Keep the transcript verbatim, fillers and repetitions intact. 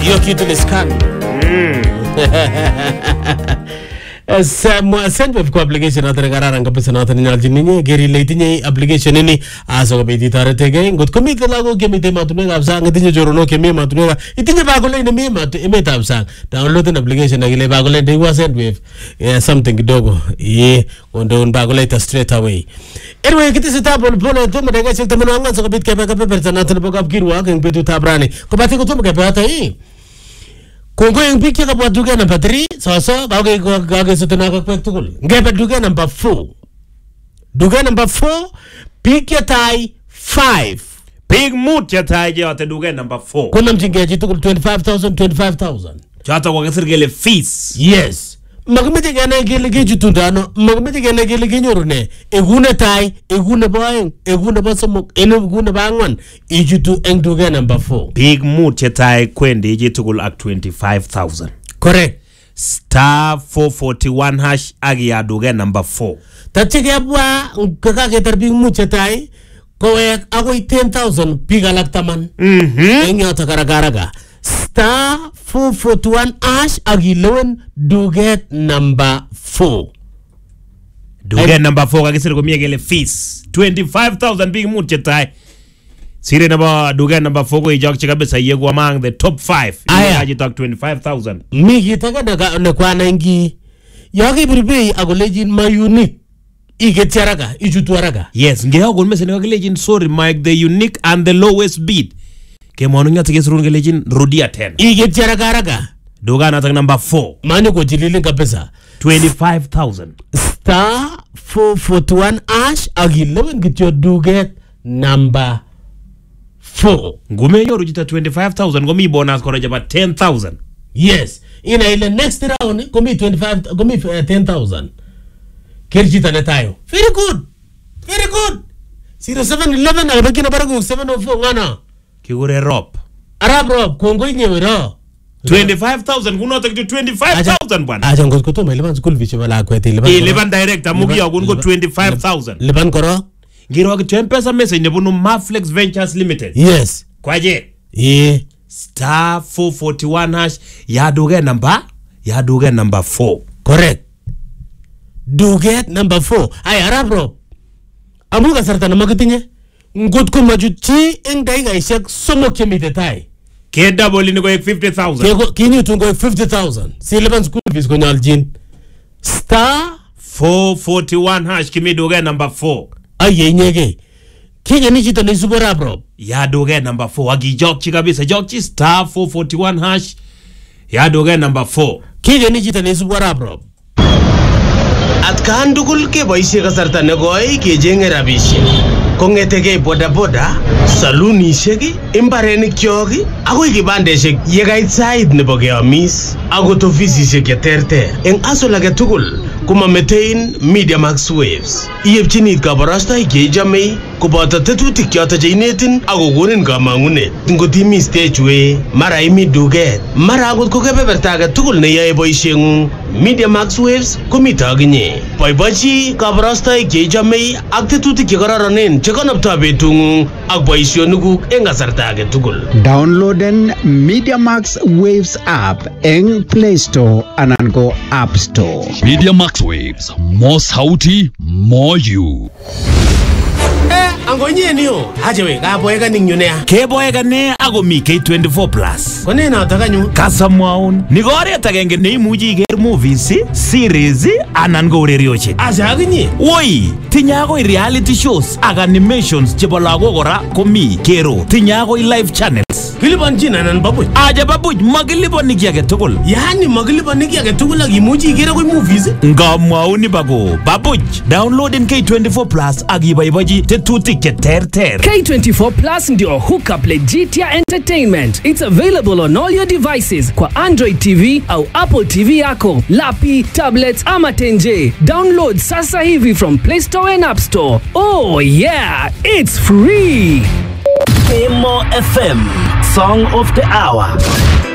Hiyo kitu ni scan. Mm. Sema send kwa application atare karara ngapesa na atare nyalji ninye geri leitinye application nini aso ko beti tarete ge ngot ko mite lago ke mite matune ga sang itinye jorono ke me matune ga itinye bagole ni me mat me tab sang download an application agile bagole de wa send wave something kidogo ye ondo bagole ta straight away anyway kiti sita bol bol to me daga chekta mano anga so ko bit ke ka paper na tele bogap kirwa ke betu tabrani ko bati ko to me ke pata yi Kongo yung picture ka buat duga number three, so so bagay ko gagay sa tunaka kwek tukul. Ngebe duga number four. Duga number four, picture tai five. Big mood ya tai jata duga number four. Kuna mchingeji tukul twenty-five thousand, twenty-five thousand. Jata wakasir gele fees. Yes. Magamete gana gele geju tundano, magamete gana gele genyorune. Egune tai, egune boyeng, egune basamuk, egune bangwan. Ijutu eng duga number four. Big mood ya tai kwende ije tukul ak twenty-five thousand. Correct. Star four forty-one hash agi ya duga number four. Tachike abwa kakake tar big mood ya tai. Kowek ako ten thousand piga laktaman. Mhm. Engi ota karagaraga. Star four forty-one ash agilowen duget number four. Duget number four kakisir ko miegele fees. twenty-five thousand big mood chetai. Sire naba duget number four ko ijak chikabisa yego among the top five. Aya. Aji tak twenty-five thousand. Migi taka daga nekwa nangi. Yaki biribei agolejin ma unique. Iget charaga, ijutu araga. Yes, nge hago nmese ne wagelejin sorry Mike the unique and the lowest bid. Ke mwanu nga tike surun gelejin rudia ten. Iget charaga araga. Duga na tak number four. Mani ko jilili kapesa. twenty-five thousand. Star four forty-one ash agilowen get your duget number four. Ngume yoru jita twenty-five thousand. Ngumi bonus kora jaba ten thousand. Yes. Ina ile next round komi twenty-five, komi uh, ten thousand. Kirjita netayo. Very good. Very good. zero seven eleven agabaki na baragu seven oh four ngana. Kigure Rob. Arab Rob Kongo inyewe ro. twenty-five thousand kuno takju twenty-five thousand bwana. Acha ngoto kutoma eleven school fees wala kwete eleven. eleven direct amugi ya kungo twenty-five thousand. Eleven koro. Ngiro wakitu mpesa message nebunu Maflex Ventures Limited. Yes. Kwaje? Yeah. Star four forty-one hash ya duge number ya duge number four. Correct. Duget number four. Ay Arab Rob. Amuga sarta na magatinye. Ngot ko majuti eng daiga isyak somo kemite tai. K double ni ko fifty thousand. Kego kini tungo fifty thousand. Si eleven school fees ko nyaljin. Star four forty-one hash kimi duge number four. Ay nyege. Kige ni chito ni super Arab Rob. Ya duge number four. Agi jokchi kabisa jokchi star four forty-one hash. Ya duge number four. Kige ni chito ni super Arab Rob. Atkan dugul ke boishe kasarta negoi ke jenge rabishek. Kongetege boda boda, salunishek, imbarenik kyok, akoi kibandeshek yekait sait nebo keamis, akot ofisishek cheterter. Eng asol age tugul, kumametein Media Max Waves. Iyepchini kabarastoik cheichomei koboto tetutik choto cheinetin akokonin kamangunet. Ngot imi stage way, mara imi duket, mara akot ko kebeberta age tugul neyoe boishengung, Media Max Waves komito akinye. Boibochi kabarastoik cheichomei ak tetutik chekororonen chekonoptoi betungung ak boisioniguk eng kasarta age tugul. Downloaden Media Max Waves app eng Play Store anan ko App Store. Media Max Waves, more sauti, more you. Eh, angonye niyo. Hajewe, kaboeka ningyunea. Keboeka ne ako mi K twenty-four plus. Kone na takanyu. Kasamwaun. Nigore tagenge ne imuji iger movies, series anan go urerioshek. Acha akinye. Woi, tinya ko reality shows ak animations chebo lagok kora komi kero. Tinya ko live channels. Kilipan jina nan babuj. Aja babuj magilipan niki age tugul. Yani magilipan niki age tugul ak imuji igere ko movies. Ngamwauni bago. Babuj, download in K twenty-four plus ak ibaibaji tetutik che terter. K twenty-four Plus ndio hookup Legitia Entertainment. It's available on all your devices kwa Android T V au Apple T V yako, lapi, tablets ama tenje. Download sasa hivi from Play Store and App Store. Oh yeah, it's free. K M O F M, Song of the Hour.